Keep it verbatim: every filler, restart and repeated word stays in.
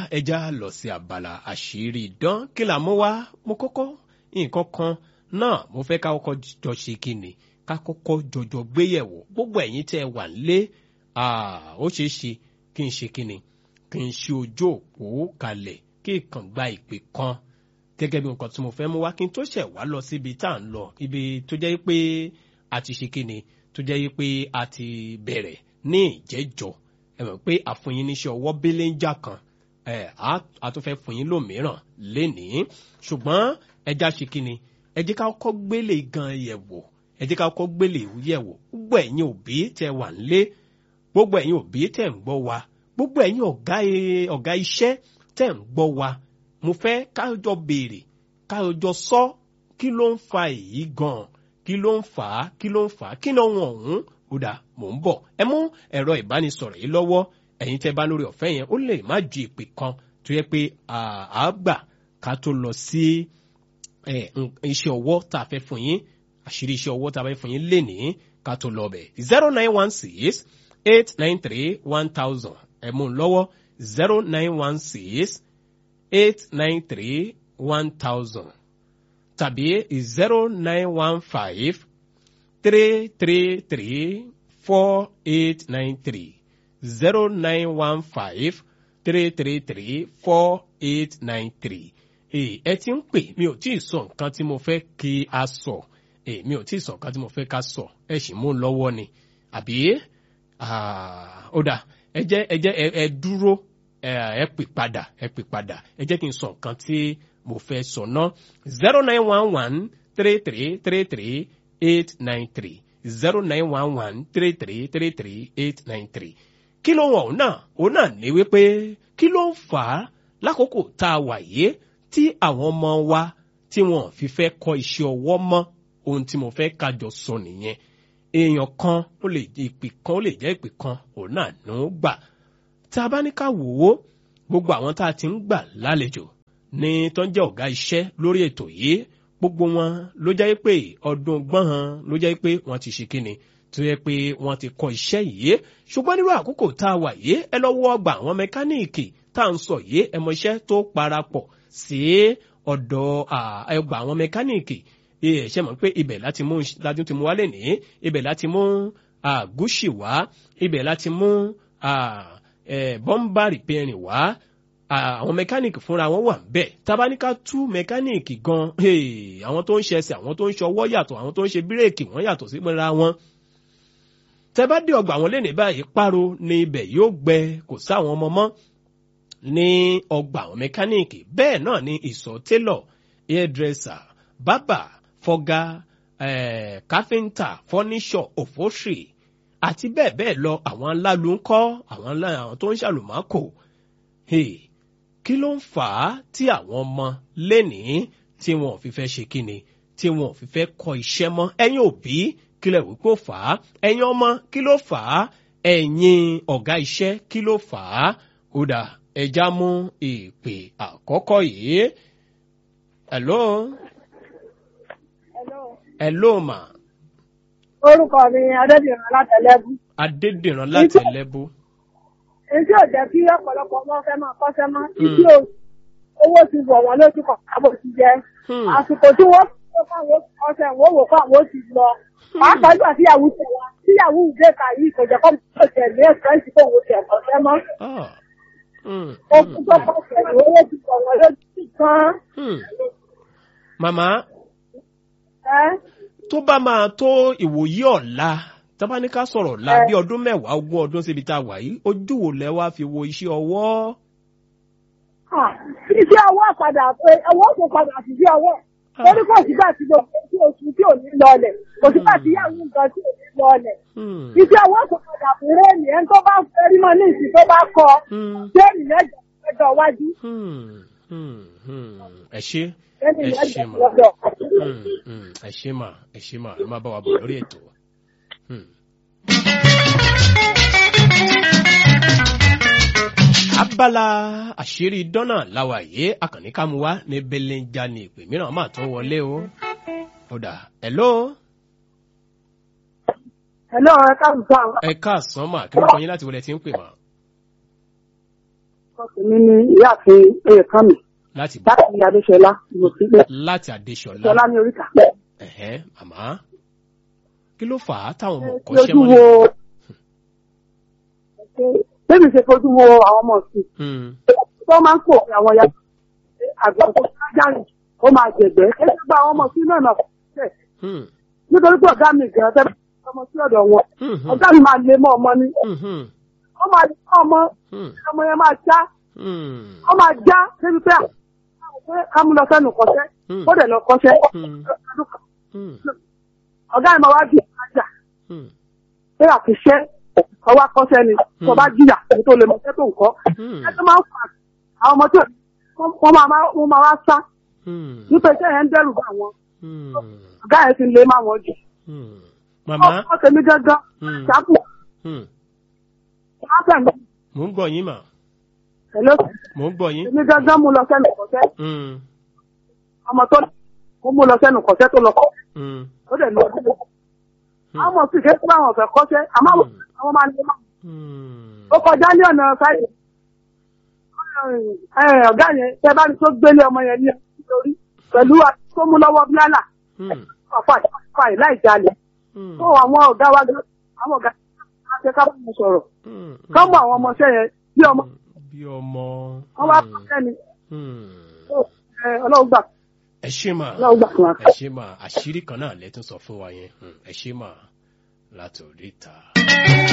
ẹja lọ sí abala àṣírí idán kí là mú wá mo kọ́kọ́ nǹkan kan náà mo fẹ́ ká kọ́kọ́ jọ ṣe kí ni ká kọ́kọ́ jọjọ gbéyẹ̀wò gbogbo ẹ̀yin tẹ́ ẹ wà nílé ó ṣeé ṣe kí n ṣe kí ni kí n ṣe ojú òpó kalẹ̀ kí n kàn gba ìpè kan gẹ́gẹ́ bí nǹkan tí mo fẹ́ mú wá kí n tó ṣẹ̀ wá lọ síbi tá à ń lọ ibi tó jẹ́ pé a ti ṣe kí ni tó jẹ́ pé a ti bẹ̀rẹ̀ ní ìjẹ́jọ́ ẹ mọ̀ pé àfọyín níṣẹ́ ọwọ́ béléńjà kan ẹ̀ á tún fẹ́ fún yín lómìíràn lénìí ṣùgbọ́n ẹja ṣe kí ni ẹ jẹ́ ká kọ́kọ́ gbélé gan yẹ̀wò ẹ jẹ́ ká kọ́kọ́ gbélé yẹ̀wò gbogbo ẹ̀yin òbí tẹ́ wà nílé gbogbo ẹ̀yin òbí tẹ́ ń gbọ́ wa gbogbo ẹ̀yin ọ̀gá ọ̀gá iṣẹ́ tẹ́ ń gbọ́ wa mo fẹ́ kájọ béèrè kájọ sọ kí ló ń fa èyí gan kí ló ń fà á kí ló ń fà á kí náà wọ̀n ọ̀hún ó dà mò ń bọ̀ ẹ mú ẹ̀rọ ìbánisọ̀rọ̀ yìí lọ́wọ́ ẹ̀yin tẹ́ bá lórí ọ̀fẹ́ yẹn ó lè má ju ìpè kan tó yẹ pé àá gbà ká tó lọ sí iṣẹ́ ọwọ́ tá a fẹ́ fún yín àṣírí iṣẹ́ ọwọ́ tá a fẹ́ fún yín lénìí ká tó lọ bẹ̀ zero nine one six eight nine three one thousand ẹ mú un lọ́wọ́ zero nine one six eight nine three one thousand tàbí zero nine one five three three three four eight nine three zero nine one five three three three four eight nine three. ẹ ti ń pè mi ò tí ì sọ nǹkan tí mo fẹ́ kí a sọ mi ò tí ì sọ nǹkan tí mo fẹ́ ká sọ ẹ sì mú un lọ́wọ́ ni àbí ó dà ẹ jẹ́ ẹ jẹ́ ẹ dúró ẹ pè padà ẹ pè padà ẹ jẹ́ kí n sọ nǹkan tí mo fẹ́ sọ ná zero nine one one three three three three eight nine three zero nine one one three three three three eight nine three. kí ló wọ̀n náà òun náà ní wípé kí ló ń fà á lákòókò tá a wà yé tí àwọn ọmọ wa tí wọn fi fẹ́ kọ́ iṣẹ́ ọwọ́ mọ́ ohun tí mo fẹ́ kájọ sọ nìyẹn èèyàn kan ó lè jẹ́ ìpè kan ó lè jẹ́ ìpè kan òun náà ló ń gbà tá a bá ní ká wò ó gbogbo àwọn tá a ti ń gbà lálejò ní tó ń jẹ́ ọ̀gá iṣẹ́ lórí ètò yìí gbogbo wọn ló jẹ́ pé ọdún gbọ́n ló jẹ́ pé wọ́n ti ṣe kíni tó yẹ pé wọ́n ti kọ́ iṣẹ́ yìí ṣùgbọ́n nírú àkókò tá a wà yìí ẹ lọ́wọ́ ọgbà àwọn mẹkáníìkì tá à ń sọ yìí ẹ mọ iṣẹ́ tó parapọ̀ sí ọ̀dọ̀ ọgbà àwọn mẹkáníìkì ẹ ṣe mọ̀ pé ibẹ̀ láti mú láti ti mú wálé ní ibẹ̀ láti mú gúúsì wá ibẹ̀ láti mú bọ́m̀bà rìpẹ́rìn wá àwọn mẹkáníìkì fúnra wọn wà bẹ́ẹ̀ tabaníká tú mẹkáníìkì gan àwọn tó ń ṣẹṣẹ àwọn tó ń ṣọwọ́ yàtọ̀ àwọn tó ń ṣe bírèkì wọ́n yàtọ̀ sí mọ́ra wọn. tẹ bá dé ọgbà àwọn lẹ́nìí báyìí páro ní ibẹ̀ yóò gbẹ kò sáwọn ọmọ mọ́ ní ọgbà àwọn mẹkáníìkì bẹ́ẹ̀ náà ní ìsọ̀ télọ̀ hairdresser bábà fọgá káfíńtà fọ́níṣọ̀ òfóṣì àti bẹ́ẹ̀ bẹ́ẹ̀ lọ àwọn alálu ń kọ́ àwọn tó ń ṣàlùmákò kí ló ń fà á tí àwọn ọmọ lénìí tí wọn ò fi fẹ́ ṣe kíni tí wọn ò fi fẹ́ kọ́ iṣẹ́ mọ́ ẹ̀yin òbí kí lẹ wí pé ó fà á ẹ̀yin ọmọ kí ló fà á ẹ̀yin ọ̀gá iṣẹ́ kí ló fà á ó dà ẹja mú ìpè àkọ́kọ́ yìí. hello. hello. hello ma. orúkọ mi adédìran látẹlẹbù. adédìran látẹlẹbù. èyí ò jẹ́ kí ọ̀pọ̀lọpọ̀ ọmọ fẹ́ máa kọ́ṣẹ́ mọ́ títí owó ti wọ̀ wọ́n lójú kan àbò ti jẹ́ àsìkò tí wọ́n fẹ́ fáwọn ọ̀sẹ̀ wọ́n wò fáwọn ó ti lọ pàápàá nígbà tíyàwó tẹ̀ wá tíyàwó ìdè kà yìí kò jẹ́ kọ́ mọ́ tẹ̀ ní ẹ̀sìrẹ́sì kò wò tẹ̀ kọ́ṣẹ́ mọ́. Okùn tó kọ́ sẹ́yìn owó ti wọ̀ wọ́n lójú kan. Màmá tó bá máa tó ìwòyí ọ̀la tọ́ba ní ká sọ̀rọ̀ la bí ọdún mẹ́wàá ogún ọdún síbi tá a wà yìí ojú wo lẹ wá fi wo iṣẹ́ ọwọ́. iṣẹ́ ọwọ́ padà pé ọwọ́ kò padà sí iṣẹ́ ọwọ́ torí kò sígbà tí gbogbo tí oṣù tí ò ní lọlẹ̀ kò sígbà tí yàwó nǹkan tí ò ní lọlẹ̀ iṣẹ́ ọwọ́ kò padà fún rẹ́ẹ̀nì ẹni tó bá fẹ́ rí mọ́ ní ìsìn tó bá kọ rẹ́ẹ̀nì lẹ́jọ́ lọ́jọ́ iwájú. ẹ ṣe ẹ ṣe mà ẹ ṣe mà ẹ ṣe mà ẹ má bá wa bọ̀ lórí ètò. abala àṣírí dọ́nà láwa yìí akànníkàmú wa ní belenja ní ìpè mìíràn máa tó wọlé o. ọ̀dà hello. hello ẹ káàsán. ẹ káàsán mà kí ló kọ́ yín láti wọlé tí ń pè mà. mi ní ìyáàfin ẹ̀ẹ̀kan mi. láti láti Adéṣọlá mo ti gbé. láti Adéṣọlá. Ṣọlá ní oríta pẹ́. ẹ̀hẹ́ màmá kí ló fà á táwọn ọmọ kọ́ ṣẹ́ Ojú mọ́lẹ̀. wo bébí ṣe fojú wo àwọn ọmọ sí. tó máa ń kó àwọn ya àgbà tó ṣáájà rìn ó máa jẹ̀gbẹ́ ẹ ṣe gba àwọn ọmọ sí náà náà fẹ́. nítorí pé ọ̀gá mi gan-an tẹ́ ọmọ sí ọ̀dọ̀ wọn ọ̀gá mi máa lé mọ́ ọmọ ní. ó máa já ọmọ ọmọ yẹn máa já ó máa já débi pé ká mú lọ sẹ́nu kọ́ṣẹ́ ó dẹ̀ lọ kọ́ṣẹ́ ọ̀gá mi máa wá di ìtajà pé àfiṣẹ́ ọwọ́ akọ́ṣẹ́ ni tó bá jìyà tó lè mọ iṣẹ́ tó ń kọ́ ẹ tó máa ń fà àwọn ọmọ tí wọ́n máa wá sá nípa iṣẹ́ yẹn ń dẹ́rù bá wọn ọ̀gá yẹn ti lé máa wọ́n jù. màmá ó tẹ̀mí gángan ṣáàpù. mò ń gbọ́ yín mà. Hello. mò ń gbọ́ yín. tẹ̀mí gángan mú lọ sẹ́nu kọ́ṣẹ́. ọmọ tó kó mú lọ sẹ́nu kọ́ṣẹ́ tó lọ kọ́. ó dẹ̀ lọ sí àwọn ọmọ sì ké fún àwọn ọ̀fẹ́ kọ́ṣẹ́ àmọ́ àwọn máa ń lé máa. ó kọjá ní ọ̀nà sáyé. ọ̀gá yẹn tẹ bá ní tó gbélé ọmọ yẹn ní orí pẹ̀lú tó mú lọ́wọ́ bíálà ọ̀fà láì jalè. tó àwọn ọ̀gá wa gbé àwọn ọ̀gá ṣe ká bá sọ̀rọ̀. ká mú àwọn ọmọọṣẹ́ yẹn bí ọmọ. bí ọmọ. wọ́n wá kọ́ṣẹ́ ni. ọlọ́run gbà. ẹ ṣé mà ọlọ́run gbà fún wa. ẹ ṣé mà àṣírí kan náà lẹ́tún sọ fún wa yẹn ẹ ṣé mà látòrí ta.